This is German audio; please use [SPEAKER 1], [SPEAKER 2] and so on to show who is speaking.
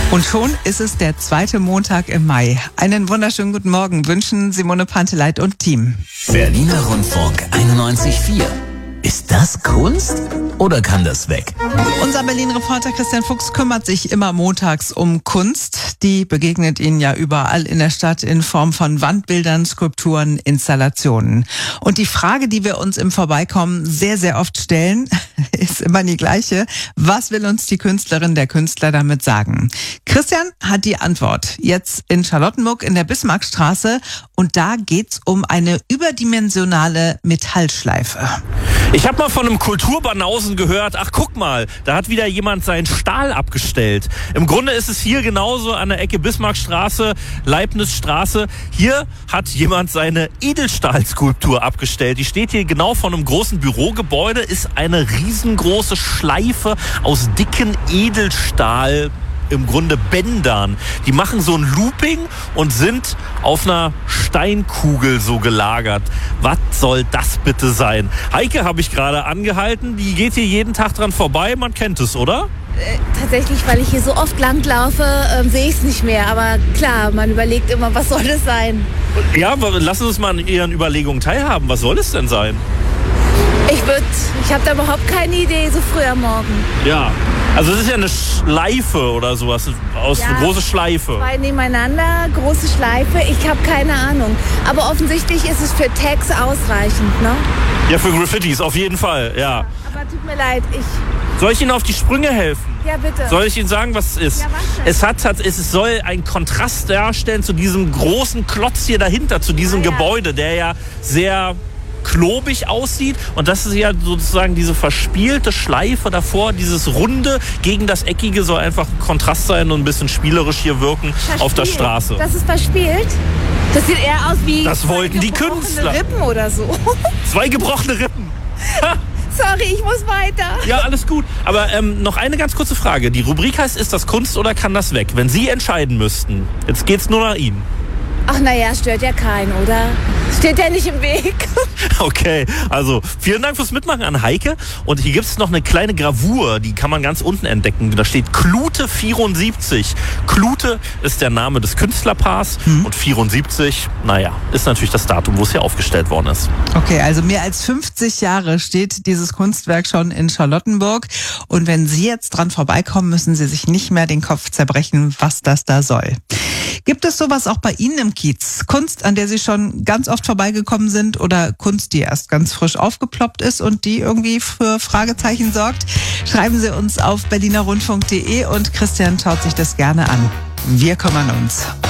[SPEAKER 1] Und schon ist es der zweite Montag im Mai. Einen wunderschönen guten Morgen wünschen Simone Panteleit und Team.
[SPEAKER 2] Berliner Rundfunk 91.4. Ist das Kunst oder kann das weg?
[SPEAKER 1] Unser Berlin-Reporter Christian Fuchs kümmert sich immer montags um Kunst. Die begegnet Ihnen ja überall in der Stadt in Form von Wandbildern, Skulpturen, Installationen. Und die Frage, die wir uns im Vorbeikommen sehr, sehr oft stellen, ist immer die gleiche. Was will uns die Künstlerin, der Künstler damit sagen? Christian hat die Antwort. Jetzt in Charlottenburg in der Bismarckstraße. Und da geht's um eine überdimensionale Metallschleife.
[SPEAKER 3] Ich habe mal von einem Kulturbanausen gehört, ach guck mal, da hat wieder jemand seinen Stahl abgestellt. Im Grunde ist es hier genauso an der Ecke Bismarckstraße, Leibnizstraße. Hier hat jemand seine Edelstahlskulptur abgestellt. Die steht hier genau vor einem großen Bürogebäude, ist eine riesengroße Schleife aus dicken Edelstahl, im Grunde Bändern. Die machen so ein Looping und sind auf einer Steinkugel so gelagert. Was soll das bitte sein? Heike habe ich gerade angehalten. Die geht hier jeden Tag dran vorbei. Man kennt es, oder?
[SPEAKER 4] Tatsächlich, weil ich hier so oft langlaufe, sehe ich es nicht mehr. Aber klar, man überlegt immer, was soll das sein?
[SPEAKER 3] Ja, lassen Sie uns mal an Ihren Überlegungen teilhaben. Was soll es denn sein?
[SPEAKER 4] Ich habe da überhaupt keine Idee, so früh am Morgen.
[SPEAKER 3] Ja, also es ist ja eine Schleife oder sowas, eine große Schleife.
[SPEAKER 4] Zwei nebeneinander, große Schleife, ich habe keine Ahnung. Aber offensichtlich ist es für Tags ausreichend, ne?
[SPEAKER 3] Ja, für Graffitis, auf jeden Fall, ja.
[SPEAKER 4] Aber tut mir leid,
[SPEAKER 3] Soll ich Ihnen auf die Sprünge helfen?
[SPEAKER 4] Ja, bitte.
[SPEAKER 3] Soll ich Ihnen sagen, was es ist?
[SPEAKER 4] Ja, was denn?
[SPEAKER 3] Es soll einen Kontrast darstellen zu diesem großen Klotz hier dahinter, zu diesem Gebäude, der ja sehr klobig aussieht, und das ist ja sozusagen diese verspielte Schleife davor, dieses Runde gegen das Eckige soll einfach ein Kontrast sein und ein bisschen spielerisch hier wirken auf der Straße.
[SPEAKER 4] Das ist verspielt? Das sieht eher aus wie
[SPEAKER 3] das wollten die Künstler.
[SPEAKER 4] Rippen oder so.
[SPEAKER 3] 2 gebrochene Rippen.
[SPEAKER 4] Sorry, ich muss weiter.
[SPEAKER 3] Ja, alles gut. Aber noch eine ganz kurze Frage. Die Rubrik heißt, ist das Kunst oder kann das weg? Wenn Sie entscheiden müssten, jetzt geht's nur nach Ihnen.
[SPEAKER 4] Ach naja, stört ja keinen, oder? Steht ja nicht im Weg.
[SPEAKER 3] Okay, also vielen Dank fürs Mitmachen an Heike. Und hier gibt es noch eine kleine Gravur, die kann man ganz unten entdecken. Da steht Klute 74. Klute ist der Name des Künstlerpaars und 74, naja, ist natürlich das Datum, wo es hier aufgestellt worden ist.
[SPEAKER 1] Okay, also mehr als 50 Jahre steht dieses Kunstwerk schon in Charlottenburg. Und wenn Sie jetzt dran vorbeikommen, müssen Sie sich nicht mehr den Kopf zerbrechen, was das da soll. Gibt es sowas auch bei Ihnen im Kiez? Kunst, an der Sie schon ganz oft vorbeigekommen sind, oder Kunst, die erst ganz frisch aufgeploppt ist und die irgendwie für Fragezeichen sorgt? Schreiben Sie uns auf berlinerrundfunk.de und Christian schaut sich das gerne an. Wir kümmern uns.